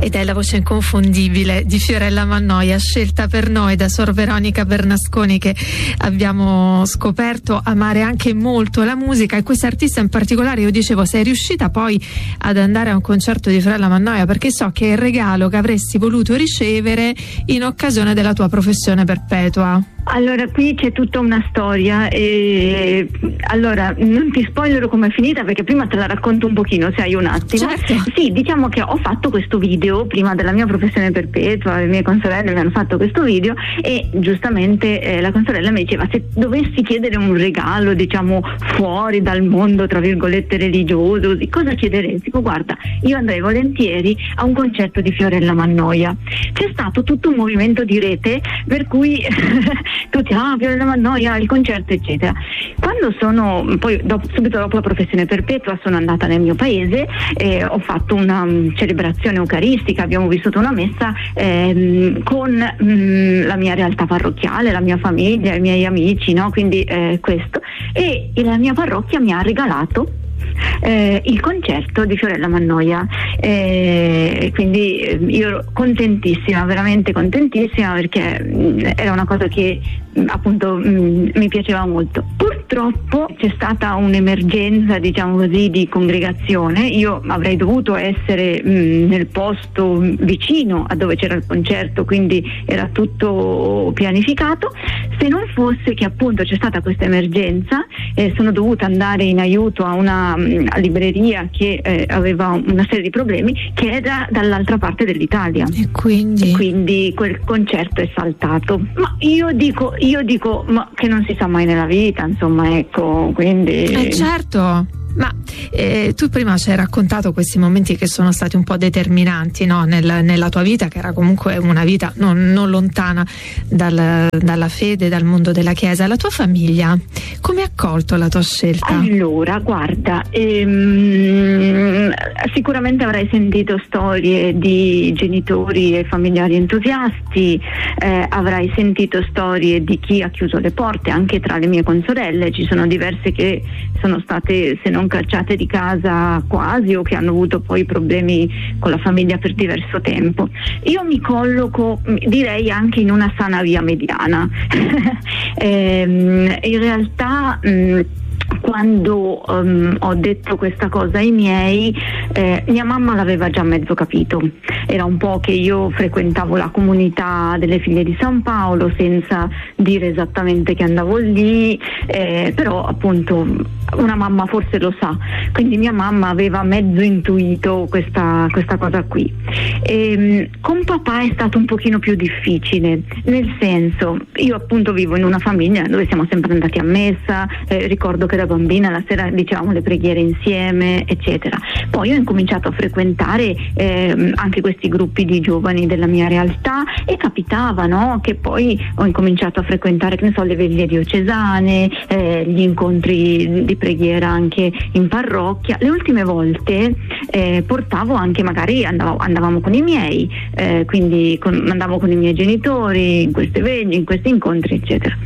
Ed è la voce inconfondibile di Fiorella Mannoia, scelta per noi da Sor Veronica Bernasconi, che abbiamo scoperto amare anche molto la musica. E questa artista in particolare, io dicevo, sei riuscita poi ad andare a un concerto di Fiorella Mannoia perché so che è il regalo che avresti voluto ricevere in occasione della tua professione perpetua. Allora, qui c'è tutta una storia e allora non ti spoilerò com'è finita perché prima te la racconto un pochino, se hai un attimo. Certo. Sì, diciamo che ho fatto questo video prima della mia professione perpetua, le mie consorelle mi hanno fatto questo video e giustamente la consorella mi diceva: se dovessi chiedere un regalo, diciamo, fuori dal mondo tra virgolette religioso, cosa chiederesti? Dico: guarda, io andrei volentieri a un concerto di Fiorella Mannoia. C'è stato tutto un movimento di rete per cui tutti, Fiorella Mannoia, il concerto eccetera. Quando sono poi subito dopo la professione perpetua sono andata nel mio paese e ho fatto una celebrazione eucaristica, abbiamo vissuto una messa con la mia realtà parrocchiale, la mia famiglia, i miei amici, no? Quindi questo, e la mia parrocchia mi ha regalato il concerto di Fiorella Mannoia, quindi io ero contentissima, veramente contentissima, perché era una cosa che appunto mi piaceva molto. Purtroppo c'è stata un'emergenza, diciamo così, di congregazione. Io avrei dovuto essere nel posto vicino a dove c'era il concerto, quindi era tutto pianificato. Se non fosse che appunto c'è stata questa emergenza, sono dovuta andare in aiuto a una libreria che aveva una serie di problemi, che era dall'altra parte dell'Italia, e quindi quel concerto è saltato. Ma io dico ma che non si sa mai nella vita, insomma, ecco, quindi certo. Ma tu prima ci hai raccontato questi momenti che sono stati un po' determinanti, no? Nella tua vita, che era comunque una vita non lontana dalla fede, dal mondo della Chiesa. La tua famiglia come ha accolto la tua scelta? Allora, guarda, sicuramente avrai sentito storie di genitori e familiari entusiasti, avrai sentito storie di chi ha chiuso le porte. Anche tra le mie consorelle ci sono diverse che sono state, se non cacciate di casa quasi, o che hanno avuto poi problemi con la famiglia per diverso tempo. Io mi colloco, direi, anche in una sana via mediana. In realtà quando ho detto questa cosa ai miei, mia mamma l'aveva già mezzo capito. Era un po' che io frequentavo la comunità delle figlie di San Paolo senza dire esattamente che andavo lì, però appunto una mamma forse lo sa, quindi mia mamma aveva mezzo intuito questa cosa qui. Con papà è stato un pochino più difficile, nel senso, io appunto vivo in una famiglia dove siamo sempre andati a messa, ricordo che da bambina la sera dicevamo le preghiere insieme, eccetera. Poi ho incominciato a frequentare anche questi gruppi di giovani della mia realtà e capitava, no, che poi ho incominciato a frequentare, che ne so, le veglie diocesane, gli incontri di preghiera anche in parrocchia. Le ultime volte portavo anche, magari andavamo con i miei, quindi andavo con i miei genitori in queste veglie, in questi incontri, eccetera.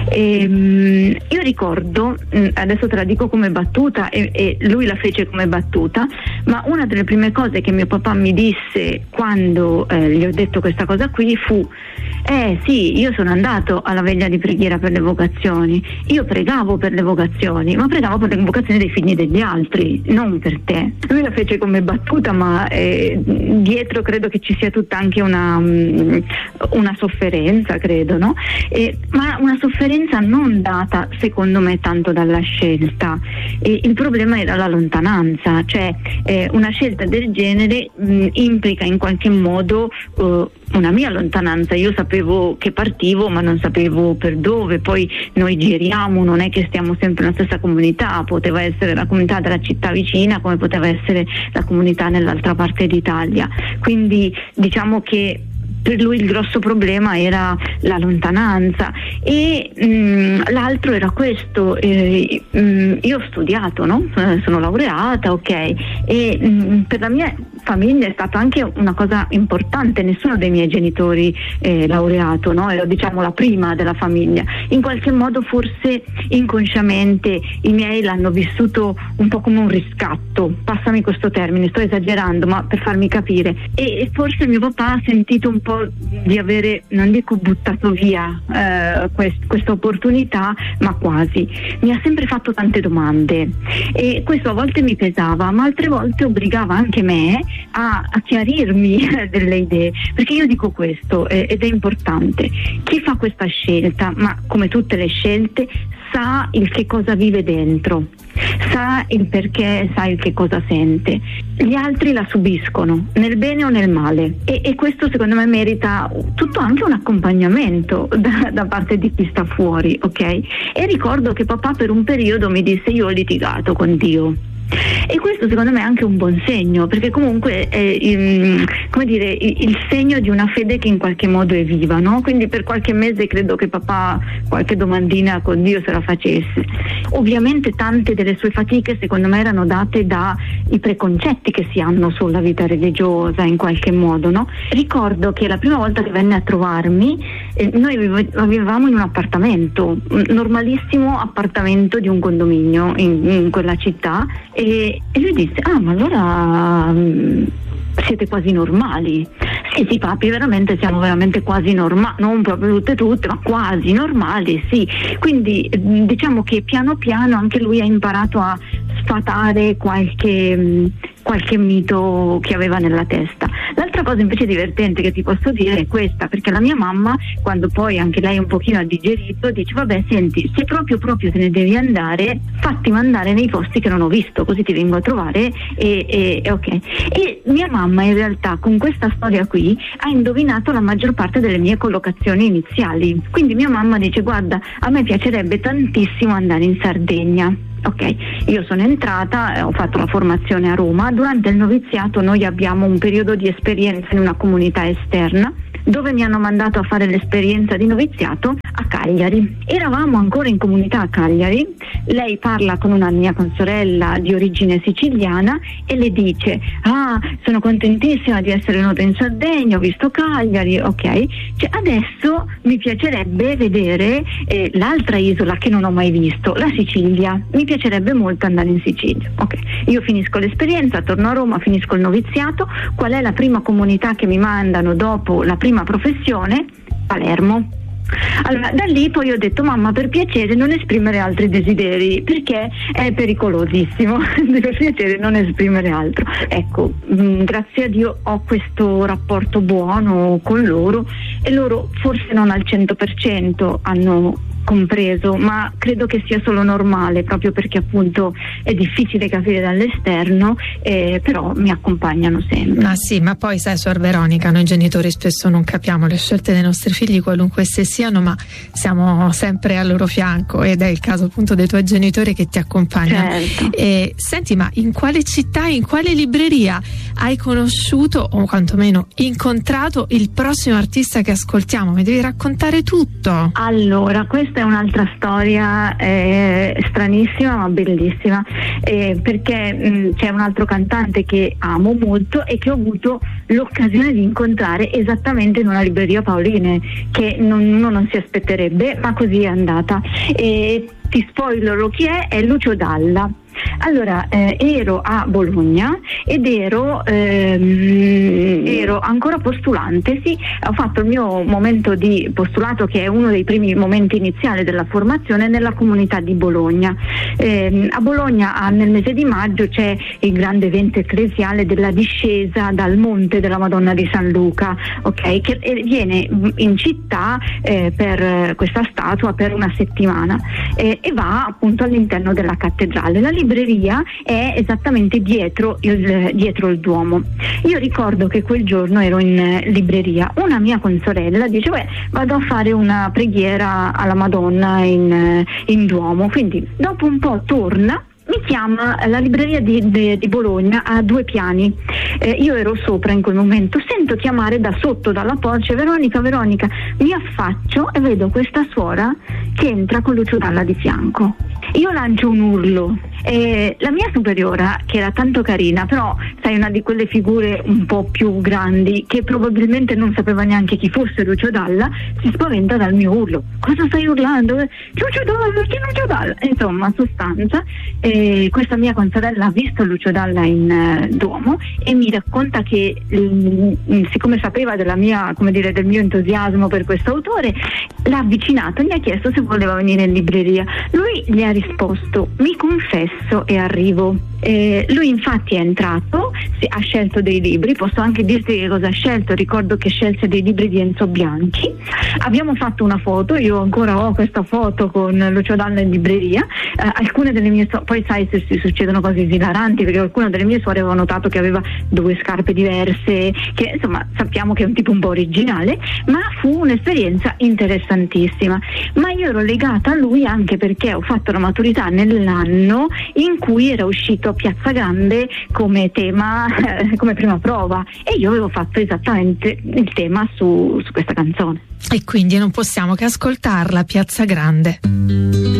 Io ricordo, adesso te la dico come battuta e lui la fece come battuta, ma una delle prime cose che mio papà mi disse quando gli ho detto questa cosa qui fu: sì, io sono andato alla veglia di preghiera per le vocazioni, io pregavo per le vocazioni, ma pregavo per le vocazioni dei figli degli altri, non per te. Lui la fece come battuta, ma dietro credo che ci sia tutta anche una sofferenza, credo, no? Ma una sofferenza non data, secondo me, tanto dalla scelta. Il problema era la lontananza, cioè una scelta del genere implica in qualche modo una mia lontananza. Io sapevo che partivo, ma non sapevo per dove. Poi noi giriamo, non è che stiamo sempre nella stessa comunità, poteva essere la comunità della città vicina come poteva essere la comunità nell'altra parte d'Italia. Quindi diciamo che per lui il grosso problema era la lontananza e l'altro era questo. Io ho studiato, no? Sono laureata, ok, e per la mia famiglia è stata anche una cosa importante, nessuno dei miei genitori è laureato, no? Ero, diciamo, la prima della famiglia. In qualche modo forse inconsciamente i miei l'hanno vissuto un po' come un riscatto, passami questo termine, sto esagerando ma per farmi capire, e forse mio papà ha sentito un po' di avere, non dico buttato via questa opportunità, ma quasi. Mi ha sempre fatto tante domande e questo a volte mi pesava, ma altre volte obbligava anche me a chiarirmi delle idee, perché io dico questo ed è importante: chi fa questa scelta, ma come tutte le scelte, sa il che cosa vive dentro, sa il perché, sa il che cosa sente. Gli altri la subiscono nel bene o nel male, e questo secondo me merita tutto anche un accompagnamento da parte di chi sta fuori, ok? E ricordo che papà per un periodo mi disse: io ho litigato con Dio. E questo secondo me è anche un buon segno, perché comunque è il segno di una fede che in qualche modo è viva, no? Quindi per qualche mese credo che papà qualche domandina con Dio se la facesse. Ovviamente tante delle sue fatiche secondo me erano date dai preconcetti che si hanno sulla vita religiosa in qualche modo, no? Ricordo che la prima volta che venne a trovarmi, noi vivevamo in un appartamento, normalissimo appartamento di un condominio in quella città, e lui disse: ma allora siete quasi normali. Sì, papi, veramente siamo veramente quasi normali, non proprio tutte, ma quasi normali, sì. Quindi diciamo che piano piano anche lui ha imparato a sfatare qualche mito che aveva nella testa. L'altra cosa invece divertente che ti posso dire è questa, perché la mia mamma, quando poi anche lei un pochino ha digerito, dice: vabbè, senti, se proprio te ne devi andare, fatti mandare nei posti che non ho visto, così ti vengo a trovare e ok. E mia mamma in realtà con questa storia qui ha indovinato la maggior parte delle mie collocazioni iniziali. Quindi mia mamma dice: guarda, a me piacerebbe tantissimo andare in Sardegna. Ok, io sono entrata, ho fatto la formazione a Roma. Durante il noviziato noi abbiamo un periodo di esperienza in una comunità esterna, dove mi hanno mandato a fare l'esperienza di noviziato a Cagliari. Eravamo ancora in comunità a Cagliari, lei parla con una mia consorella di origine siciliana e le dice: sono contentissima di essere venuta in Sardegna, ho visto Cagliari, ok, cioè, adesso mi piacerebbe vedere l'altra isola che non ho mai visto, la Sicilia, mi piacerebbe molto andare in Sicilia. Ok, io finisco l'esperienza, torno a Roma, finisco il noviziato. Qual è la prima comunità che mi mandano dopo la prima professione? Palermo. Allora da lì poi ho detto: mamma, per piacere non esprimere altri desideri, perché è pericolosissimo. Per piacere non esprimere altro. Ecco, grazie a Dio ho questo rapporto buono con loro, e loro forse non al 100% hanno compreso, ma credo che sia solo normale, proprio perché appunto è difficile capire dall'esterno, però mi accompagnano sempre. Ma sì, ma poi sai, Suor Veronica, noi genitori spesso non capiamo le scelte dei nostri figli, qualunque esse siano, ma siamo sempre al loro fianco, ed è il caso appunto dei tuoi genitori che ti accompagnano. Certo. Senti, ma in quale città, in quale libreria hai conosciuto o quantomeno incontrato il prossimo artista che ascoltiamo? Mi devi raccontare tutto. Allora, questa è un'altra storia stranissima ma bellissima, perché c'è un altro cantante che amo molto e che ho avuto l'occasione di incontrare esattamente in una libreria Paoline, che uno non si aspetterebbe, ma così è andata. E ti spoilerò chi è Lucio Dalla. Allora, ero a Bologna ed ero ancora postulante, sì, ho fatto il mio momento di postulato, che è uno dei primi momenti iniziali della formazione, nella comunità di Bologna. A Bologna nel mese di maggio c'è il grande evento ecclesiale della discesa dal monte della Madonna di San Luca, ok, che viene in città per questa statua per una settimana, e va appunto all'interno della cattedrale. La libreria è esattamente dietro il Duomo. Io ricordo che quel giorno ero in libreria, una mia consorella dice: vado a fare una preghiera alla Madonna in Duomo, quindi dopo un po' torna. Mi chiama la libreria di Bologna a 2 piani, io ero sopra in quel momento, sento chiamare da sotto dalla porta: Veronica, mi affaccio e vedo questa suora che entra con Lucio Dalla di fianco. io lancio un urlo e la mia superiora, che era tanto carina, però sai, una di quelle figure un po' più grandi che probabilmente non sapeva neanche chi fosse Lucio Dalla, si spaventa dal mio urlo. Cosa stai urlando? Lucio Dalla! Insomma, sostanza, questa mia consorella ha visto Lucio Dalla in Duomo e mi racconta che siccome sapeva della mia, come dire, del mio entusiasmo per questo autore, l'ha avvicinato e gli ha chiesto se voleva venire in libreria. Lui gli ha risposto: mi confesso e arrivo. Lui infatti è entrato, ha scelto dei libri, posso anche dirti che cosa ha scelto. Ricordo che scelse dei libri di Enzo Bianchi, abbiamo fatto una foto, io ancora ho questa foto con Lucio Dalla in libreria. Alcune delle mie poi sai se succedono cose esilaranti, perché alcune delle mie suore avevano notato che aveva 2 scarpe diverse, che insomma sappiamo che è un tipo un po' originale, ma fu un'esperienza interessantissima. Ma io ero legata a lui anche perché ho fatto la maturità nell'anno in cui era uscito Piazza Grande come tema, come prima prova, e io avevo fatto esattamente il tema su questa canzone. E quindi non possiamo che ascoltarla, Piazza Grande.